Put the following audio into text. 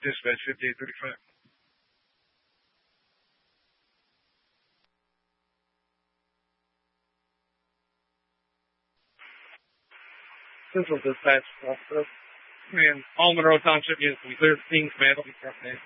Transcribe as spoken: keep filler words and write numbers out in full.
Dispatch fifty-eight thirty-five. Central Dispatch. Uh, and all Monroe Township units will be cleared. Things may have to be corrected.